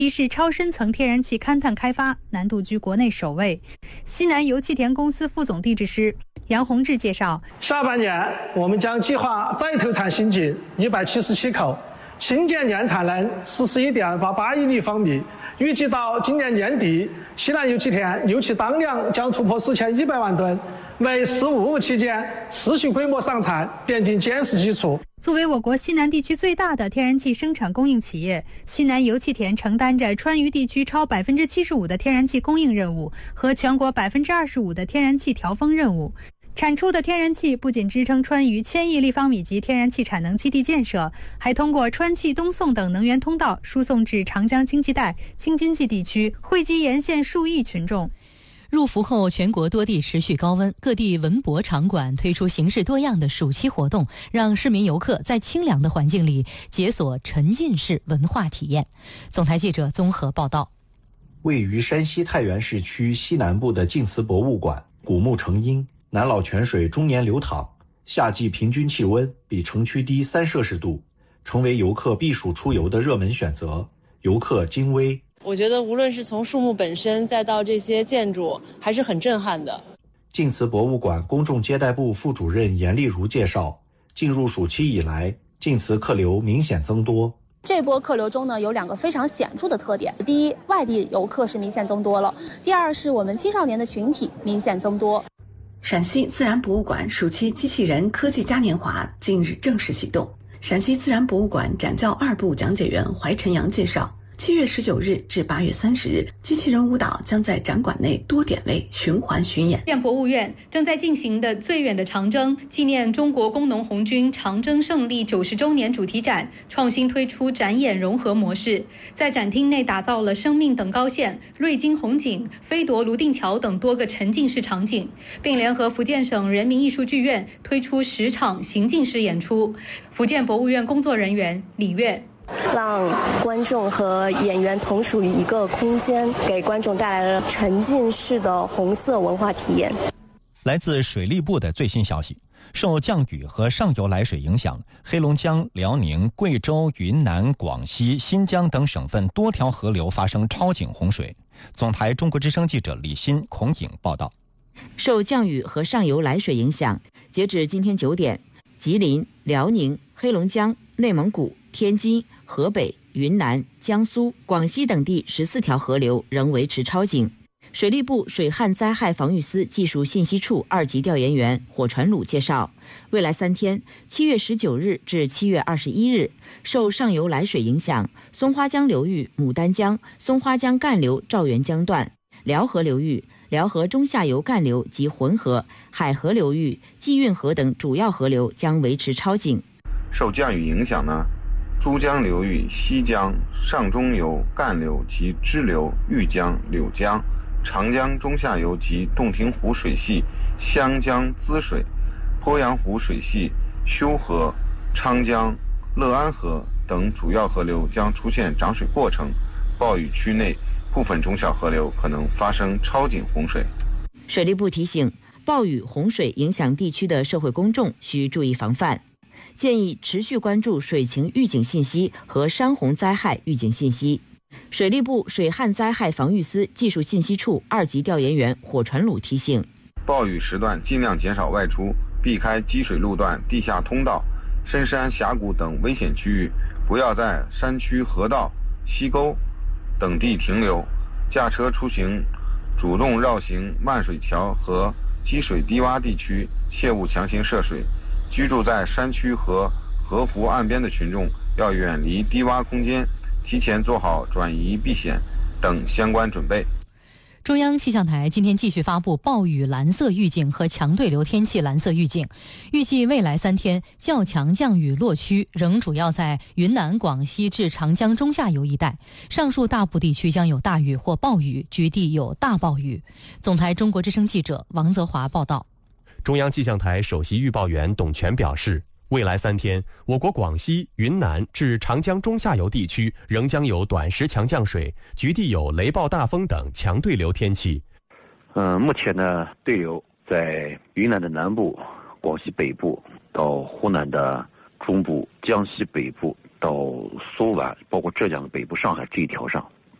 一是超深层天然气勘探开发，难度居国内首位。西南油气田公司副总地质师杨洪志介绍， 下半年我们将计划再投产新井177口，新建年产能41.88亿立方米。预计到今年年底，西南油气田油气当量将突破4100万吨，为“十五五”期间持续规模上产奠定坚实基础。 作为我国西南地区最大的天然气生产供应企业，西南油气田承担着川渝地区超75%的天然气供应任务和全国25%的天然气调峰任务。产出的天然气不仅支撑川渝1000亿立方米级天然气产能基地建设，还通过川气东送等能源通道输送至长江经济带、京津冀地区，惠及沿线数亿群众。 入伏后，全国多地持续高温，各地文博场馆推出形式多样的暑期活动，让市民游客在清凉的环境里解锁沉浸式文化体验。总台记者综合报道。 位于山西太原市区西南部的晋祠博物馆，古木成荫，南老泉水终年流淌，夏季平均气温比城区低3摄氏度，成为游客避暑出游的热门选择。游客金威， 我觉得无论是从树木本身再到这些建筑，还是很震撼的。 晋祠博物馆公众接待部副主任严丽如介绍，进入暑期以来，晋祠客流明显增多。 这波客流中呢，有2个非常显著的特点：第一，外地游客是明显增多了；第二，是我们青少年的群体明显增多。 陕西自然博物馆暑期机器人科技嘉年华近日正式启动。陕西自然博物馆展教2部讲解员怀晨阳介绍，7月19日至8月30日，机器人舞蹈将在展馆内多点位循环巡演。 现博物院正在进行的最远的长征纪念中国工农红军长征胜利90周年主题展创新推出展演融合模式，在展厅内打造了生命等高线、瑞金红景、飞夺泸定桥等多个沉浸式场景，并联合福建省人民艺术剧院推出10场行进式演出。福建博物院工作人员李月， 让观众和演员同属于一个空间，给观众带来了沉浸式的红色文化体验。 来自水利部的最新消息，受降雨和上游来水影响，黑龙江、辽宁、贵州、云南、广西、新疆等省份多条河流发生超警洪水。总台中国之声记者李欣、孔颖报道。 受降雨和上游来水影响，截止今天9点，吉林、辽宁、黑龙江、内蒙古、天津、河北、云南、江苏、广西等地14条河流仍维持超警。水利部水旱灾害防御司技术信息处2级调研员火传鲁介绍，未来3天，7月19日至7月21日，受上游来水影响，松花江流域牡丹江、松花江干流赵源江段、辽河流域、辽河中下游干流及浑河、海河流域、济运河等主要河流将维持超警。 受降雨影响呢，珠江流域、西江、上中游、干流及支流、豫江、柳江、长江中下游及洞庭湖水系、湘江滋水、鄱阳湖水系、修河、昌江、乐安河等主要河流将出现涨水过程，暴雨区内部分中小河流可能发生超警洪水。 水利部提醒，暴雨洪水影响地区的社会公众需注意防范，建议持续关注水情预警信息和山洪灾害预警信息。水利部水旱灾害防御司技术信息处2级调研员火传鲁提醒， 暴雨时段尽量减少外出，避开积水路段、地下通道、深山峡谷等危险区域，不要在山区河道、溪沟等地停留。驾车出行主动绕行漫水桥和积水低洼地区，切勿强行涉水。居住在山区和河湖岸边的群众要远离低洼空间，提前做好转移避险等相关准备。 中央气象台今天继续发布暴雨蓝色预警和强对流天气蓝色预警，预计未来3天较强降雨落区仍主要在云南、广西至长江中下游一带，上述大部地区将有大雨或暴雨，局地有大暴雨。总台中国之声记者王泽华报道。 中央气象台首席预报员董全表示，未来3天，我国广西、云南至长江中下游地区仍将有短时强降水，局地有雷暴大风等强对流天气。 目前呢，对流在云南的南部、广西北部到湖南的中部、江西北部到苏皖，包括浙江的北部、上海这一条上。